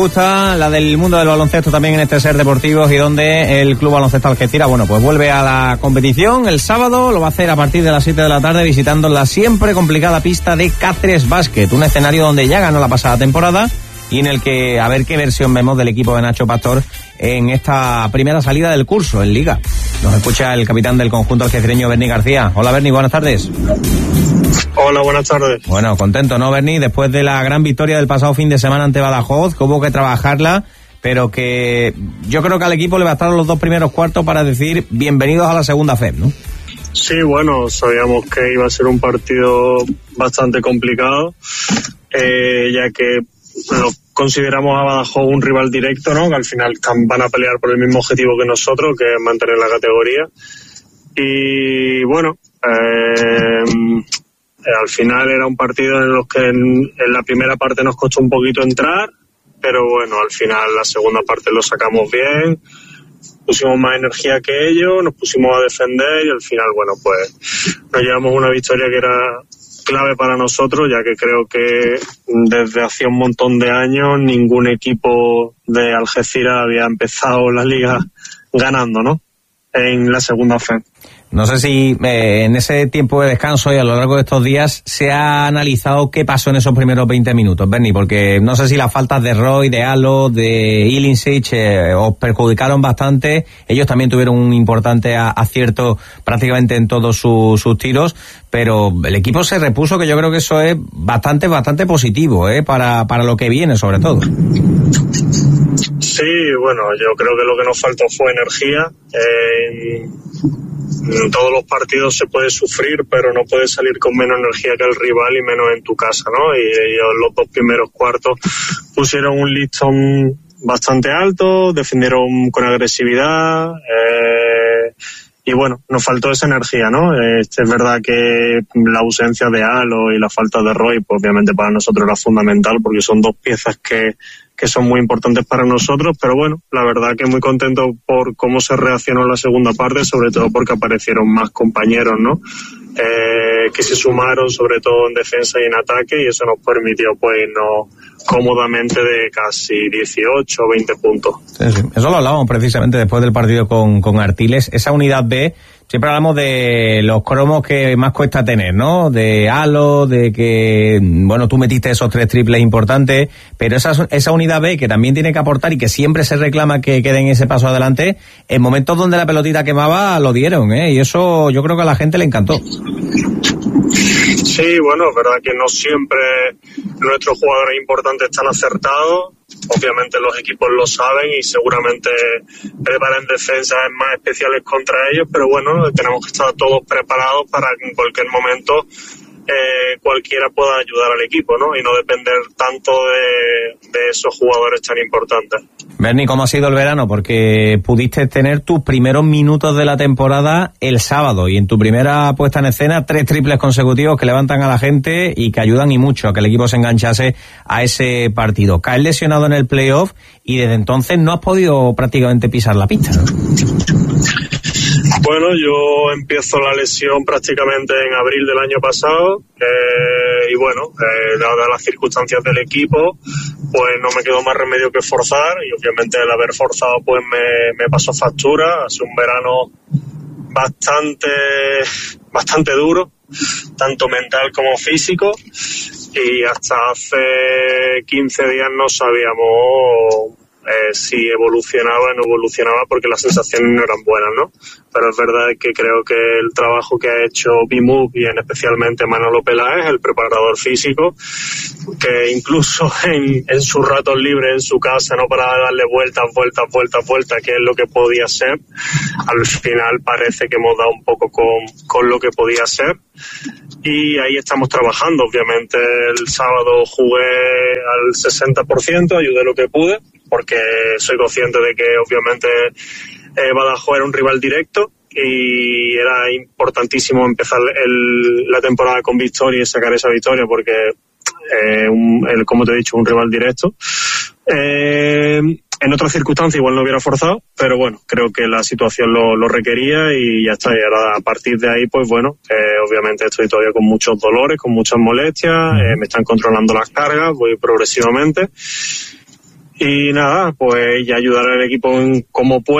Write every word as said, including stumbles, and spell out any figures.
Gusta la del mundo del baloncesto también en este Ser Deportivos, y donde el Club Baloncesto Algeciras, bueno, pues vuelve a la competición el sábado, lo va a hacer a partir de las siete de la tarde visitando la siempre complicada pista de Cáceres Basket, un escenario donde ya ganó la pasada temporada y en el que a ver qué versión vemos del equipo de Nacho Pastor en esta primera salida del curso en Liga. Nos escucha el capitán del conjunto algecireño, Berni García. Hola Berni, buenas tardes. Hola, buenas tardes. Bueno, contento, ¿no, Berni? Después de la gran victoria del pasado fin de semana ante Badajoz, que hubo que trabajarla, pero que yo creo que al equipo le bastaron los dos primeros cuartos para decir bienvenidos a la segunda F E B, ¿no? Sí, bueno, sabíamos que iba a ser un partido bastante complicado, eh, ya que lo consideramos a Badajoz un rival directo, ¿no? Que al final van a pelear por el mismo objetivo que nosotros, que es mantener la categoría. Y bueno, eh, al final era un partido en el que en, en la primera parte nos costó un poquito entrar, pero bueno, al final la segunda parte lo sacamos bien, pusimos más energía que ellos, nos pusimos a defender y al final, bueno, pues nos llevamos una victoria que era clave para nosotros, ya que creo que desde hace un montón de años ningún equipo de Algeciras había empezado la liga ganando, ¿no? En la segunda F E B. No sé si eh, en ese tiempo de descanso y a lo largo de estos días se ha analizado qué pasó en esos primeros veinte minutos, Berni, porque no sé si las faltas de Roy, de Alo, de Ilincic eh, os perjudicaron bastante. Ellos también tuvieron un importante acierto prácticamente en todos su, sus tiros, pero el equipo se repuso, que yo creo que eso es bastante, bastante positivo, eh, para, para lo que viene, sobre todo. Sí, bueno, yo creo que lo que nos faltó fue energía. Eh, En todos los partidos se puede sufrir, pero no puedes salir con menos energía que el rival y menos en tu casa, ¿no? Y ellos los dos primeros cuartos pusieron un listón bastante alto, defendieron con agresividad, eh, y bueno, nos faltó esa energía, ¿no? Eh, es verdad que la ausencia de Alo y la falta de Roy, pues obviamente para nosotros era fundamental, porque son dos piezas que que son muy importantes para nosotros, pero bueno, la verdad que muy contento por cómo se reaccionó en la segunda parte, sobre todo porque aparecieron más compañeros, ¿no? Eh, que se sumaron sobre todo en defensa y en ataque, y eso nos permitió pues irnos cómodamente de casi dieciocho o veinte puntos. Sí, sí. Eso lo hablábamos precisamente después del partido con, con Artiles, esa unidad B. Siempre hablamos de los cromos que más cuesta tener, ¿no? De Alo, de que, bueno, tú metiste esos tres triples importantes, pero esa, esa unidad B que también tiene que aportar y que siempre se reclama que queden ese paso adelante, en momentos donde la pelotita quemaba lo dieron, ¿eh? Y eso yo creo que a la gente le encantó. Sí, bueno, es verdad que no siempre nuestros jugadores importantes están acertados. Obviamente los equipos lo saben y seguramente preparan defensas más especiales contra ellos, pero bueno, tenemos que estar todos preparados para que en cualquier momento eh, cualquiera pueda ayudar al equipo, ¿no? Y no depender tanto de, de esos jugadores tan importantes. Berni, ¿cómo ha sido el verano? Porque pudiste tener tus primeros minutos de la temporada el sábado y en tu primera puesta en escena tres triples consecutivos que levantan a la gente y que ayudan y mucho a que el equipo se enganchase a ese partido. Caes lesionado en el playoff y desde entonces no has podido prácticamente pisar la pista, ¿no? Bueno, yo empiezo la lesión prácticamente en abril del año pasado, eh, y bueno, eh, dadas las circunstancias del equipo, pues no me quedó más remedio que forzar, y obviamente el haber forzado pues me, me pasó factura. Hace un verano bastante, bastante duro, tanto mental como físico, y hasta hace quince días no sabíamos Eh, si evolucionaba o no evolucionaba, porque las sensaciones no eran buenas, ¿no? Pero es verdad que creo que el trabajo que ha hecho B-Move y en especialmente Manolo Peláez, el preparador físico, que incluso en, en sus ratos libres en su casa, no para darle vueltas, vueltas, vueltas, vueltas, que es lo que podía ser, al final parece que hemos dado un poco con, con lo que podía ser. Y ahí estamos trabajando. Obviamente el sábado jugué al sesenta por ciento, ayudé lo que pude, porque soy consciente de que obviamente eh, Badajoz era un rival directo y era importantísimo empezar el, la temporada con victoria y sacar esa victoria, porque eh, un, el, como te he dicho, un rival directo. Eh, en otras circunstancias igual no hubiera forzado, pero bueno, creo que la situación lo, lo requería y ya está. Y ahora a partir de ahí, pues bueno, eh, obviamente estoy todavía con muchos dolores, con muchas molestias, eh, me están controlando las cargas, voy progresivamente. Y nada, pues ya ayudar al equipo en como pueda.